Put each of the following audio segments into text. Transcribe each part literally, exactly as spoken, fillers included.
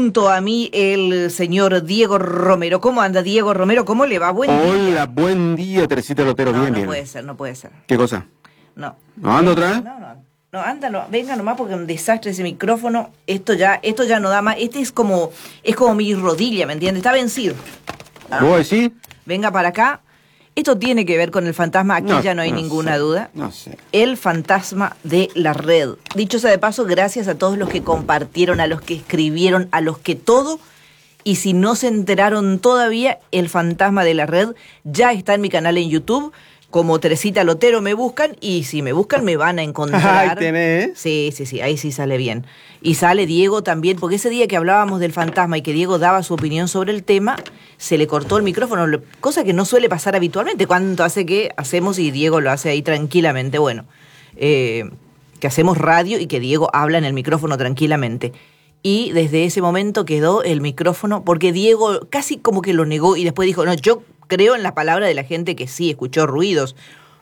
junto a mí el señor Diego Romero. ¿Cómo anda, Diego Romero? ¿Cómo le va? Buen Hola, día. Hola, buen día, Teresita Lotero. No, bien, no bien. No puede ser, no puede ser. ¿Qué cosa? No. ¿No anda otra vez? No, no. No, anda, no, venga nomás porque un desastre ese micrófono. Esto ya, esto ya no da más. Este es como, es como mi rodilla, ¿me entiendes? Está vencido. Ah. ¿Vos decís? Venga para acá. Esto tiene que ver con el fantasma, aquí no, ya no hay no ninguna sé, duda. No sé. El fantasma de la red. Dicho sea de paso, gracias a todos los que compartieron, a los que escribieron, a los que todo. Y si no se enteraron todavía, el fantasma de la red ya está en mi canal en YouTube. Como Teresita Lotero me buscan, y si me buscan me van a encontrar. Ahí tenés. Sí, sí, sí, ahí sí sale bien. Y sale Diego también, porque ese día que hablábamos del fantasma y que Diego daba su opinión sobre el tema, se le cortó el micrófono, cosa que no suele pasar habitualmente. ¿Cuánto hace que hacemos y Diego lo hace ahí tranquilamente? Bueno, eh, que hacemos radio y que Diego habla en el micrófono tranquilamente. Y desde ese momento quedó el micrófono, porque Diego casi como que lo negó y después dijo, no, yo creo en la palabra de la gente que sí escuchó ruidos,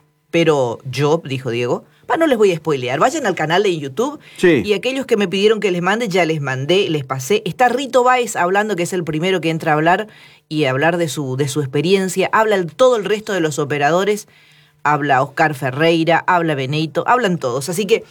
pero yo, dijo Diego, bah, no les voy a spoilear, vayan al canal de YouTube, sí. Y aquellos que me pidieron que les mande, ya les mandé, les pasé. Está Rito Báez hablando, que es el primero que entra a hablar y a hablar de su, de su experiencia, habla el, todo el resto de los operadores, habla Oscar Ferreira, habla Benito, hablan todos, así que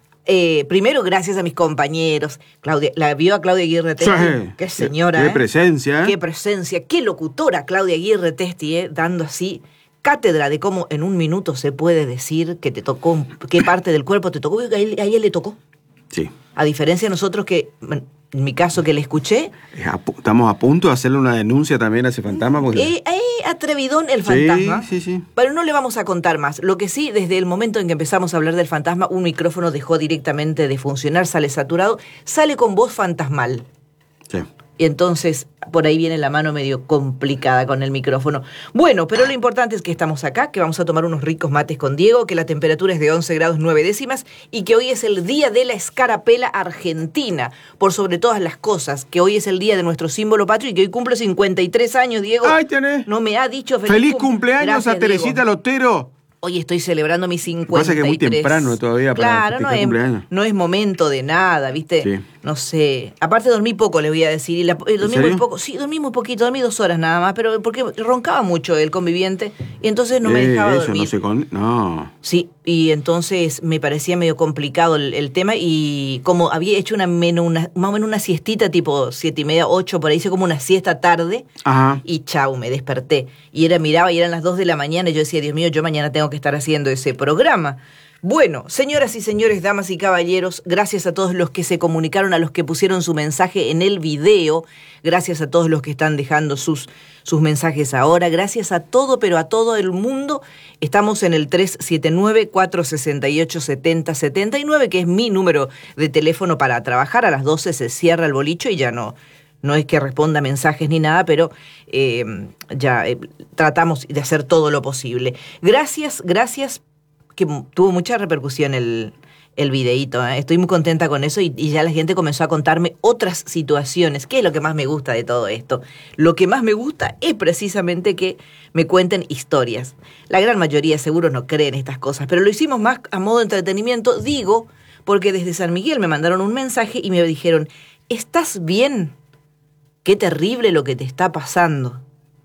Eh, primero, gracias a mis compañeros. Claudia, la vio a Claudia Aguirre Testi. Sí. Qué señora. Qué ¿eh? presencia. Qué presencia. Qué locutora Claudia Aguirre Testi, ¿eh? Dando así cátedra de cómo en un minuto se puede decir que te tocó, qué parte del cuerpo te tocó. A él, a él le tocó. Sí. A diferencia de nosotros que, en mi caso que le escuché. Estamos a punto de hacerle una denuncia también a ese fantasma. Porque... Eh, eh, atrevidón el fantasma. Sí, sí, sí. Pero no le vamos a contar más. Lo que sí, desde el momento en que empezamos a hablar del fantasma, un micrófono dejó directamente de funcionar, sale saturado, sale con voz fantasmal. Sí. Y entonces, por ahí viene la mano medio complicada con el micrófono. Bueno, pero lo importante es que estamos acá, que vamos a tomar unos ricos mates con Diego, que la temperatura es de once grados nueve décimas y que hoy es el día de la escarapela argentina, por sobre todas las cosas, que hoy es el día de nuestro símbolo patrio y que hoy cumple cincuenta y tres años, Diego. ¡Ay, tenés! No me ha dicho feliz, ¡Feliz cum- cumpleaños Gracias, a Teresita Diego. Lotero! Hoy estoy celebrando mis cincuenta y tres. Pasa que es muy temprano todavía para Claro, no festejar es, cumpleaños. no es momento de nada, ¿viste? Sí. No sé. Aparte dormí poco, les voy a decir. Y la, eh, dormí ¿En serio? muy poco. Sí, dormí muy poquito, dormí dos horas nada más, pero porque roncaba mucho el conviviente y entonces no me Eh, dejaba eso dormir. no se con... No. Sí, y entonces me parecía medio complicado el, el tema y como había hecho una, menos una más o menos una siestita tipo siete y media, ocho, por ahí hice como una siesta tarde. Ajá. Y chau, me desperté. Y era, miraba y eran las dos de la mañana y yo decía, Dios mío, yo mañana tengo que estar haciendo ese programa. Bueno, señoras y señores, damas y caballeros, gracias a todos los que se comunicaron, a los que pusieron su mensaje en el video, gracias a todos los que están dejando sus, sus mensajes ahora, gracias a todo, pero a todo el mundo. Estamos en el tres siete nueve, cuatro seis ocho, siete cero siete nueve, que es mi número de teléfono para trabajar. A las doce se cierra el bolicho y ya no... No es que responda mensajes ni nada, pero eh, ya eh, tratamos de hacer todo lo posible. Gracias, gracias, que tuvo mucha repercusión el, el videíto. ¿eh? Estoy muy contenta con eso y, y ya la gente comenzó a contarme otras situaciones. ¿Qué es lo que más me gusta de todo esto? Lo que más me gusta es precisamente que me cuenten historias. La gran mayoría seguro no creen estas cosas, pero lo hicimos más a modo de entretenimiento, digo, porque desde San Miguel me mandaron un mensaje y me dijeron, ¿estás bien? Qué terrible lo que te está pasando.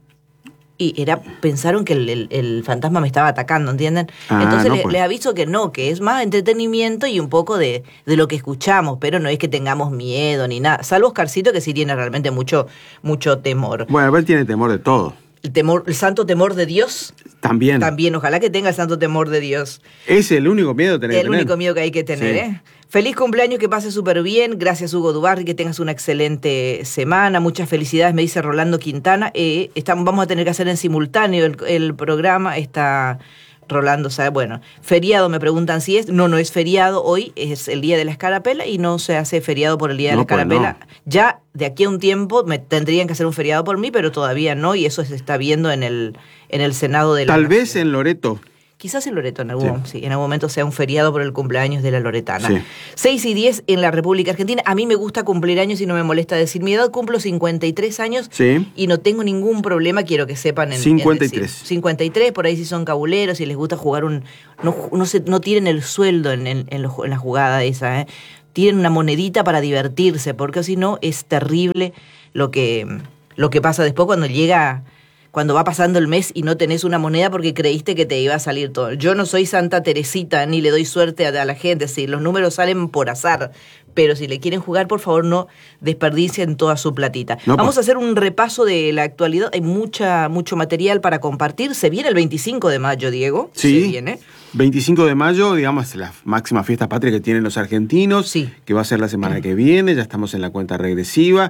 Y era pensaron que el, el, el fantasma me estaba atacando, ¿entienden? Ah, Entonces no, le, pues. les aviso que no, que es más entretenimiento y un poco de, de lo que escuchamos, pero no es que tengamos miedo ni nada. Salvo Oscarcito, que sí tiene realmente mucho, mucho temor. Bueno, él tiene temor de todo. El temor, el santo temor de Dios, También. también, ojalá que tenga el santo temor de Dios. Es el único miedo que tenés que El tener. único miedo que hay que tener, Sí. ¿eh? Feliz cumpleaños, que pase súper bien. Gracias, Hugo Dubarri, que tengas una excelente semana. Muchas felicidades, me dice Rolando Quintana. Eh, estamos, vamos a tener que hacer en simultáneo el, el programa. Está Rolando, ¿sabe? Bueno, feriado, me preguntan si es. No, no es feriado. Hoy es el día de la escarapela y no se hace feriado por el día de No, la pues escarapela. no. Ya de aquí a un tiempo me tendrían que hacer un feriado por mí, pero todavía no, y eso se está viendo en el, en el Senado de la Tal Nación. vez en Loreto. Quizás en Loreto en algún, Sí. sí, en algún momento sea un feriado por el cumpleaños de la loretana. Sí. seis y diez en la República Argentina. A mí me gusta cumplir años y no me molesta decir mi edad. Cumplo cincuenta y tres años Sí. y no tengo ningún problema, quiero que sepan. En, cincuenta y en tres. decir. cincuenta y tres, por ahí si son cabuleros, si les gusta jugar un... No, no, se, no tiren el sueldo en, en, en, lo, en la jugada esa, ¿eh? tienen una monedita para divertirse, porque si no es terrible lo que, lo que pasa después cuando llega... cuando va pasando el mes y no tenés una moneda porque creíste que te iba a salir todo. Yo no soy Santa Teresita, ni le doy suerte a, a la gente, sí, los números salen por azar, pero si le quieren jugar, por favor, no desperdicien toda su platita. No, Vamos pues. a hacer un repaso de la actualidad, hay mucha mucho material para compartir. Se viene el veinticinco de mayo, Diego. Sí, se viene. veinticinco de mayo, digamos, la máxima fiesta patria que tienen los argentinos, sí. que va a ser la semana que viene, ya estamos en la cuenta regresiva,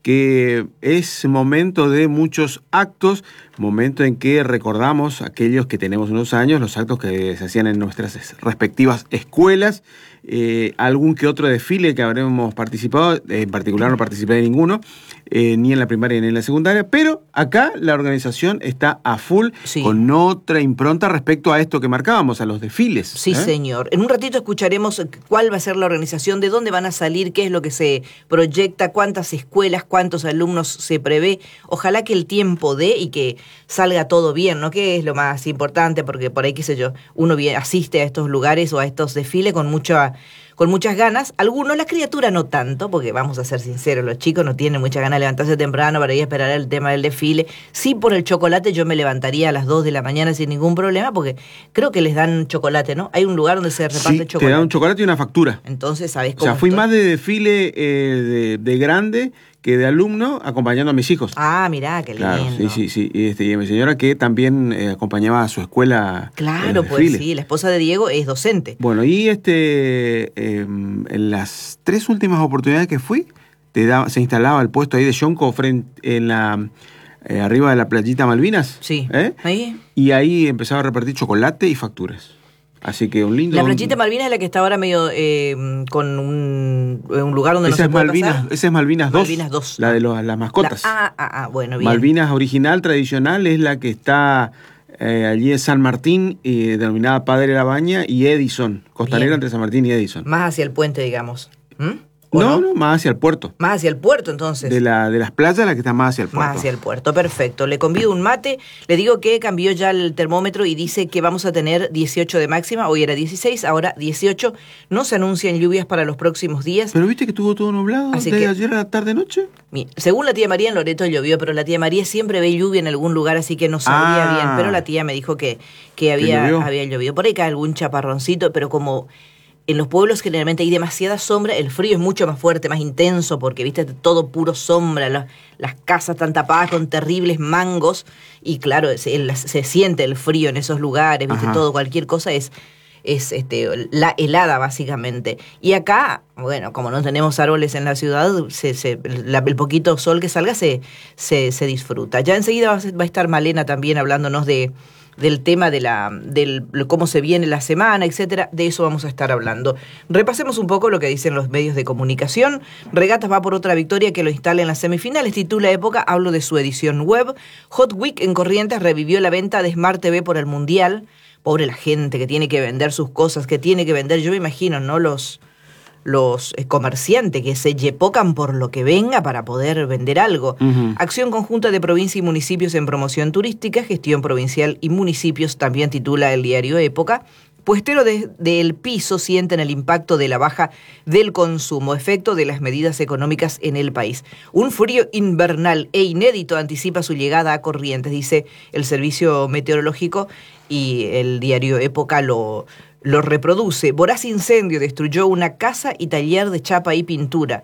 que es momento de muchos actos, momento en que recordamos aquellos que tenemos unos años, los actos que se hacían en nuestras respectivas escuelas, eh, algún que otro desfile que habremos participado, en particular no participé de ninguno, eh, ni en la primaria ni en la secundaria, pero acá la organización está a full, sí. con otra impronta respecto a esto que marcábamos, a los desfiles. Sí, ¿eh? señor. En un ratito escucharemos cuál va a ser la organización, de dónde van a salir, qué es lo que se proyecta, cuántas escuelas, cuántos alumnos se prevé. Ojalá que el tiempo dé y que salga todo bien, ¿no? Que es lo más importante, porque por ahí, qué sé yo, uno asiste a estos lugares o a estos desfiles con mucha... con muchas ganas, algunos, la criatura no tanto, porque vamos a ser sinceros, los chicos no tienen muchas ganas de levantarse temprano para ir a esperar el tema del desfile. Sí, por el chocolate yo me levantaría a las dos de la mañana sin ningún problema, porque creo que les dan chocolate, ¿no? Hay un lugar donde se reparte sí, chocolate. te dan un chocolate y una factura. Entonces, ¿sabes cómo? O sea, fui estoy? más de desfile eh, de, de grande que de alumno acompañando a mis hijos. Ah, mirá, qué lindo. Claro, sí, sí, sí. Y, este, y mi señora que también eh, acompañaba a su escuela. Claro, pues sí, la esposa de Diego es docente. Bueno, y este eh, en las tres últimas oportunidades que fui, te daba, se instalaba el puesto ahí de Yonco frente, en la eh, arriba de la playita Malvinas. Sí. ¿eh? Ahí. Y ahí empezaba a repartir chocolate y facturas. Así que un lindo... La planchita Malvinas es la que está ahora medio eh, con un, un lugar donde esa no se puede Malvinas, pasar. Esa es Malvinas dos. Malvinas dos. La de los, las mascotas. La, ah, ah, ah, bueno, bien. Malvinas original, tradicional, es la que está eh, allí en San Martín, eh, denominada Padre Labaña y Edison. Costanera bien. Entre San Martín y Edison. Más hacia el puente, digamos. ¿Mm? No, no, no, más hacia el puerto. Más hacia el puerto, entonces. De, la, de las playas, la que está más hacia el puerto. Más hacia el puerto, perfecto. Le convido un mate, le digo que cambió ya el termómetro y dice que vamos a tener dieciocho de máxima, hoy era dieciséis, ahora dieciocho. No se anuncian lluvias para los próximos días. Pero viste que estuvo todo nublado Así desde que, ayer a la tarde-noche. Según la tía María, en Loreto llovió, pero la tía María siempre ve lluvia en algún lugar, así que no sabría ah, bien. Pero la tía me dijo que, que había, había llovido. Por ahí cae algún chaparroncito, pero como... En los pueblos generalmente hay demasiada sombra, el frío es mucho más fuerte, más intenso, porque viste todo puro sombra, la, las casas están tapadas con terribles mangos y claro, se, se siente el frío en esos lugares, viste Ajá. todo, cualquier cosa es, es este, la helada básicamente. Y acá, bueno, como no tenemos árboles en la ciudad, se, se, la, el poquito sol que salga se, se, se disfruta. Ya enseguida va a, va a estar Malena también hablándonos de... del tema de la del cómo se viene la semana, etcétera, de eso vamos a estar hablando. Repasemos un poco lo que dicen los medios de comunicación. Regatas va por otra victoria que lo instala en las semifinales, titula Época, hablo de su edición web. Hot Week en Corrientes revivió la venta de Smart T V por el Mundial. Pobre la gente que tiene que vender sus cosas, que tiene que vender, yo me imagino, ¿no? Los... los comerciantes que se yepocan por lo que venga para poder vender algo. Uh-huh. Acción conjunta de provincia y municipios en promoción turística, gestión provincial y municipios, también titula el diario Época. Puesteros de, del piso sienten el impacto de la baja del consumo, efecto de las medidas económicas en el país. Un frío invernal e inédito anticipa su llegada a Corrientes, dice el servicio meteorológico, y el diario Época lo... lo reproduce. Voraz incendio destruyó una casa y taller de chapa y pintura.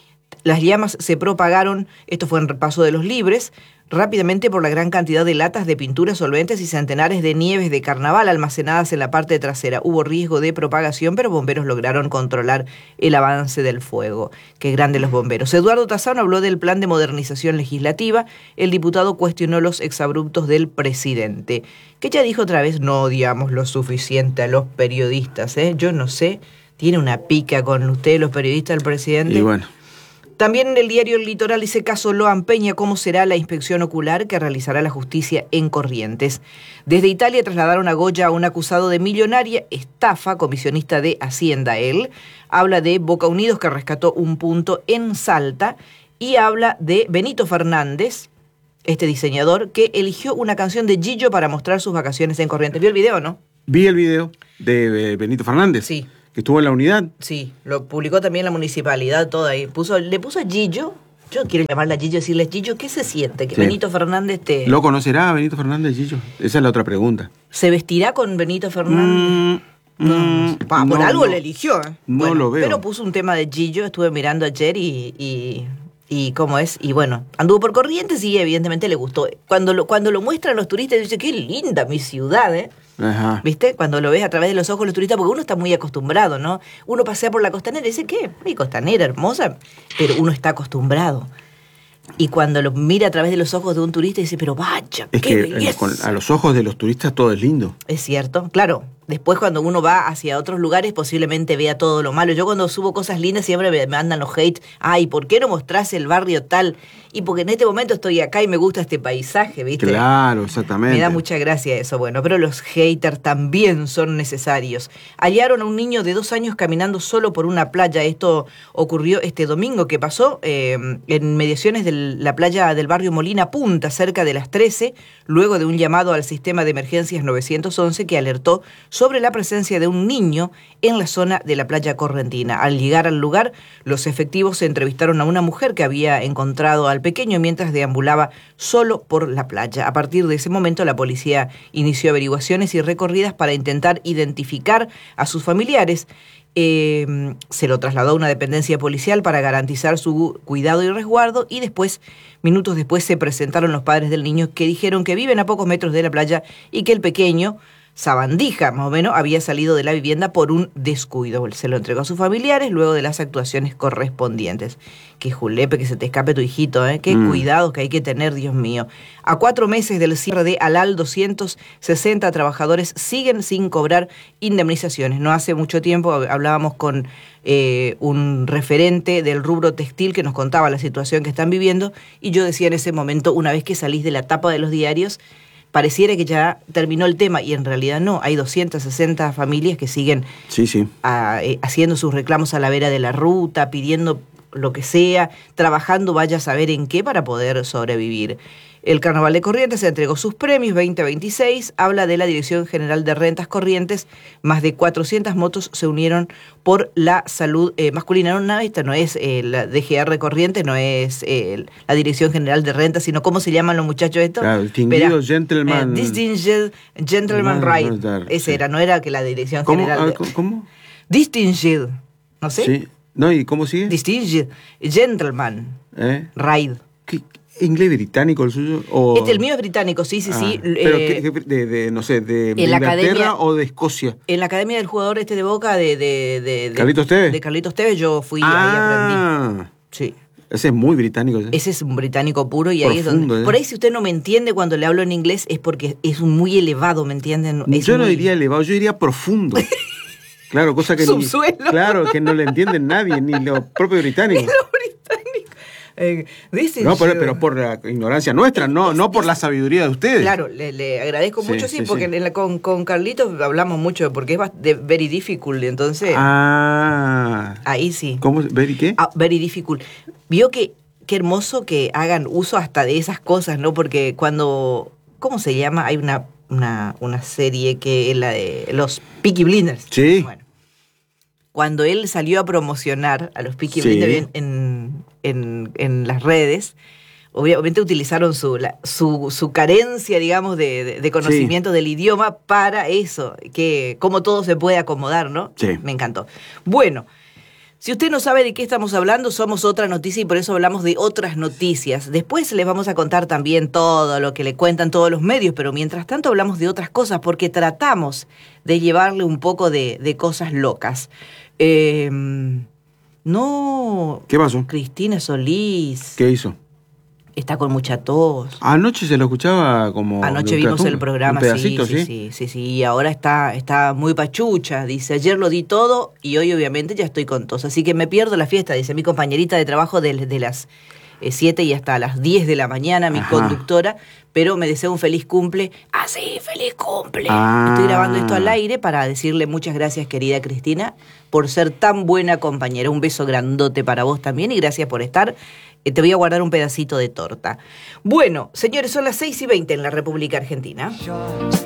Las llamas se propagaron, esto fue en Repaso de los Libres, rápidamente por la gran cantidad de latas de pintura, solventes y centenares de nieves de carnaval almacenadas en la parte trasera. Hubo riesgo de propagación, pero bomberos lograron controlar el avance del fuego. Qué grande los bomberos. Eduardo Tazano habló del plan de modernización legislativa. El diputado cuestionó los exabruptos del presidente, que ya dijo otra vez, no odiamos lo suficiente a los periodistas. ¿eh? Yo no sé, tiene una pica con ustedes los periodistas del presidente. Y bueno. También en el diario El Litoral dice caso Loan Peña, cómo será la inspección ocular que realizará la justicia en Corrientes. Desde Italia trasladaron a Goya a un acusado de millonaria estafa, comisionista de Hacienda. Él habla de Boca Unidos, que rescató un punto en Salta, y habla de Benito Fernández, este diseñador, que eligió una canción de Gillo para mostrar sus vacaciones en Corrientes. ¿Vio el video, no? Vi el video de Benito Fernández. Sí. que estuvo en la unidad. Sí, lo publicó también la municipalidad, todo ahí. Puso, le puso a Gillo, yo quiero llamarla a Gillo y decirle, Gillo, ¿qué se siente? Que Sí. Benito Fernández te... ¿Lo conocerá Benito Fernández, Gillo? Esa es la otra pregunta. ¿Se vestirá con Benito Fernández? Mm, No, mm, pa, por no, algo no. le eligió. ¿eh? No Bueno, lo veo. Pero puso un tema de Gillo, estuve mirando ayer y, y, y cómo es. Y bueno, anduvo por Corrientes y evidentemente le gustó. Cuando lo, cuando lo muestran los turistas, dicen, qué linda mi ciudad, ¿eh? Ajá. ¿Viste? Cuando lo ves a través de los ojos de los turistas, porque uno está muy acostumbrado, ¿no? Uno pasea por la costanera y dice, ¿qué? Mi costanera hermosa, pero uno está acostumbrado. Y cuando lo mira a través de los ojos de un turista, dice, pero vaya, Es qué que belleza. eh, con- a los ojos de los turistas todo es lindo. Es cierto, claro. Después cuando uno va hacia otros lugares posiblemente vea todo lo malo. Yo cuando subo cosas lindas siempre me mandan los hate. Ay, ¿por qué no mostrás el barrio tal? Y porque en este momento estoy acá y me gusta este paisaje, ¿viste? Claro, exactamente. Me da mucha gracia eso, bueno, pero los haters también son necesarios. Hallaron a un niño de dos años caminando solo por una playa. Esto ocurrió este domingo que pasó eh, en mediaciones de la playa del barrio Molina Punta, cerca de las trece, luego de un llamado al sistema de emergencias nueve once que alertó sobre la presencia de un niño en la zona de la playa correntina. Al llegar al lugar, los efectivos entrevistaron a una mujer que había encontrado al pequeño mientras deambulaba solo por la playa. A partir de ese momento, la policía inició averiguaciones y recorridas para intentar identificar a sus familiares. Eh, se lo trasladó a una dependencia policial para garantizar su cuidado y resguardo y después, minutos después, se presentaron los padres del niño que dijeron que viven a pocos metros de la playa y que el pequeño, sabandija más o menos, había salido de la vivienda por un descuido. Se lo entregó a sus familiares luego de las actuaciones correspondientes. Qué julepe que se te escape tu hijito, ¿eh? Qué Mm. cuidados que hay que tener, Dios mío. A cuatro meses del cierre de Alal, doscientos sesenta trabajadores siguen sin cobrar indemnizaciones. No hace mucho tiempo hablábamos con eh, un referente del rubro textil que nos contaba la situación que están viviendo y yo decía en ese momento, una vez que salís de la tapa de los diarios, pareciera que ya terminó el tema y en realidad no, hay doscientas sesenta familias que siguen Sí, sí. a, eh, haciendo sus reclamos a la vera de la ruta, pidiendo lo que sea, trabajando vaya a saber en qué para poder sobrevivir. El Carnaval de Corrientes entregó sus premios veinte veintiséis, habla de la Dirección General de Rentas Corrientes, más de cuatrocientas motos se unieron por la salud eh, masculina. No, no, esta no es eh, la D G R Corrientes, no es eh, la Dirección General de Rentas, sino ¿cómo se llaman los muchachos estos? Claro, distinguido Espera, gentleman- eh, Distinguished Gentleman No, Ride. no, no, Ese sí. era, no era que la Dirección ¿Cómo? General A ver, de... ¿Cómo? ¿Cómo? Distinguished, no sé. Sí. No, ¿y cómo sigue? Distinguished Gentleman ¿Eh? Ride. ¿Qué- ¿Inglés británico el suyo? O... Este, el mío es británico, sí, sí, Ah, sí. ¿Pero eh, qué- qué- de, de, no sé, de, de en la Inglaterra academia- o de Escocia? En la academia del jugador este de Boca de... de, de, de ¿Carlitos Tevez? De Carlitos Tevez yo fui ahí aprendí. Ah, Sí. ese es muy británico. ¿sí? Ese es un británico puro y ahí es Profundo, donde... ¿eh? Por ahí si usted no me entiende cuando le hablo en inglés es porque es un muy elevado, ¿me entienden? Es Yo no muy- diría elevado, yo diría profundo. Claro, cosa que ni, Subsuelo. claro, que no le entienden nadie, ni los propios británicos. Los británicos. Eh, this is No, pero, you. pero por la ignorancia nuestra, no, no por la sabiduría de ustedes. Claro, le, le agradezco Sí, mucho, sí, sí, porque sí. en la- con, con Carlitos hablamos mucho, porque es bast- de very difficult, entonces Ah, ahí sí. ¿cómo? ¿Ver y qué? Ah, very difficult. Vio que qué hermoso que hagan uso hasta de esas cosas, ¿no? Porque cuando, ¿cómo se llama? Hay una, una, una serie que es la de los Peaky Blinders. Sí. Bueno, cuando él salió a promocionar a los Peaky Sí. Blinders en, en, en las redes, obviamente utilizaron su, la- su, su carencia, digamos, de, de- de conocimiento del idioma para eso, que cómo todo se puede acomodar, ¿no? Sí. Me encantó. Bueno, si usted no sabe de qué estamos hablando, somos Otra Noticia y por eso hablamos de otras noticias. Después les vamos a contar también todo lo que le cuentan todos los medios, pero mientras tanto hablamos de otras cosas porque tratamos de llevarle un poco de, de cosas locas. Eh, no, ¿Qué pasó? Cristina Solís ¿Qué hizo? está con mucha tos. Anoche se lo escuchaba como... Anoche de vimos ultratumba, el programa, un pedacito, sí, sí, sí, sí, sí, y ahora está, está muy pachucha, dice, ayer lo di todo y hoy obviamente ya estoy con tos, así que me pierdo la fiesta, dice mi compañerita de trabajo de, de las eh, siete y hasta las diez de la mañana, mi Ajá. conductora, pero me desea un feliz cumple, ah sí, feliz cumple. Ah. Estoy grabando esto al aire para decirle muchas gracias querida Cristina por ser tan buena compañera, un beso grandote para vos también y gracias por estar. Te voy a guardar un pedacito de torta. Bueno, señores, son las seis y veinte en la República Argentina.